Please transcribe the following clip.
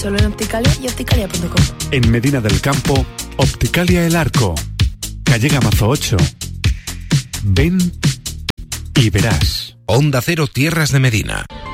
Solo en Opticalia y opticalia.com. En Medina del Campo, Opticalia El Arco, calle Gamazo 8. Ven y verás. Onda Cero Tierras de Medina.